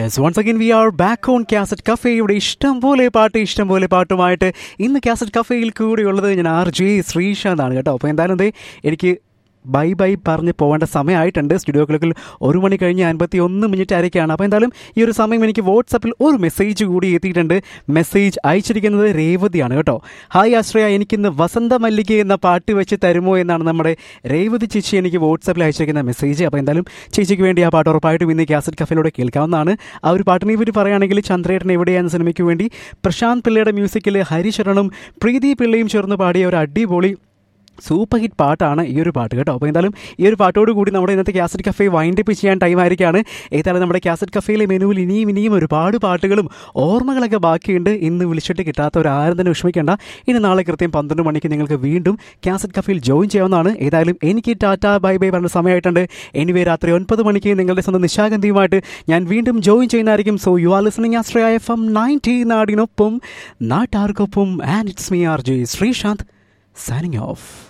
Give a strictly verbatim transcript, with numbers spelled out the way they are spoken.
Yes, once again we are back on Cassette Cafe. ഇവിടെ ഇഷ്ടം പോലെ പാട്ട് ഇഷ്ടം പോലെ പാട്ടുമായിട്ട് ഇന്ന് കാസറ്റ് കഫേയിൽ കൂടെയുള്ളത് ഞാൻ ആർ ജെ ശ്രീശാന്താണ് കേട്ടോ. അപ്പോൾ എന്തായാലും എന്തേ എനിക്ക് ബൈ ബൈ പറഞ്ഞ് പോകേണ്ട സമയമായിട്ടുണ്ട്. സ്റ്റുഡിയോ ക്ലോക്കിൽ ഒരു മണി കഴിഞ്ഞ് അൻപത്തി ഒന്ന് മിനിറ്റ് ആയിരിക്കുകയാണ്. അപ്പോൾ എന്തായാലും ഈ ഒരു സമയം എനിക്ക് വാട്സപ്പിൽ ഒരു മെസ്സേജ് കൂടി എത്തിയിട്ടുണ്ട്. മെസ്സേജ് അയച്ചിരിക്കുന്നത് രേവതിയാണ് കേട്ടോ. ഹായ് ആശ്രയ, എനിക്കിന്ന് വസന്ത മല്ലിക എന്ന പാട്ട് വെച്ച് തരുമോ എന്നാണ് നമ്മുടെ രേവതി ചേച്ചി എനിക്ക് വാട്സപ്പിൽ അയച്ചിരിക്കുന്ന മെസ്സേജ്. അപ്പോൾ എന്തായാലും ചേച്ചിക്ക് വേണ്ടി ആ പാട്ട് ഉറപ്പായിട്ടും ഇന്ന് കാസറ്റ് കഫേയിലൂടെ കേൾക്കാവുന്നതാണ്. ആ ഒരു പാട്ടിനെ പറ്റി പറയുകയാണെങ്കിൽ ചന്ദ്രേട്ടൻ എവിടെയാണ് സിനിമയ്ക്ക് വേണ്ടി പ്രശാന്ത് പിള്ളയുടെ മ്യൂസിക്കിൽ ഹരിശരണും പ്രീതി പിള്ളയും ചേർന്ന് പാടിയ ഒരു അടിപൊളി സൂപ്പർ ഹിറ്റ് പാട്ടാണ് ഈ ഒരു പാട്ട് കേട്ടോ. അപ്പോൾ എന്തായാലും ഈ ഒരു പാട്ടോട് കൂടി നമ്മുടെ ഇന്നത്തെ കാസറ്റ് കഫേ വൈൻഡ് അപ്പ് ചെയ്യാൻ ടൈം ആയിരിക്കുകയാണ്. ഏതായാലും നമ്മുടെ കാസറ്റ് കഫേയിലെ മെനുവിൽ ഇനിയും ഇനിയും ഒരുപാട് പാട്ടുകളും ഓർമ്മകളൊക്കെ ബാക്കിയുണ്ട്. ഇന്ന് വിളിച്ചിട്ട് കിട്ടാത്തവരാരും തന്നെ വിഷമിക്കേണ്ട. ഇനി നാളെ കൃത്യം പന്ത്രണ്ട് മണിക്ക് നിങ്ങൾക്ക് വീണ്ടും കാസറ്റ് കഫേയിൽ ജോയിൻ ചെയ്യാവുന്നതാണ്. ഏതായാലും എനിക്ക് ടാറ്റ ബൈ ബൈ പറഞ്ഞ സമയമായിട്ടുണ്ട്. എനിവേ രാത്രി ഒൻപത് മണിക്ക് നിങ്ങളുടെ സ്വന്തം നിശാഗന്ധിയുമായിട്ട് ഞാൻ വീണ്ടും ജോയിൻ ചെയ്യുന്നതായിരിക്കും. So you are listening Ashraya F M ninety നാടിനൊപ്പം നാട്ടാർക്കൊപ്പം and it's me R J Sreesanth signing off.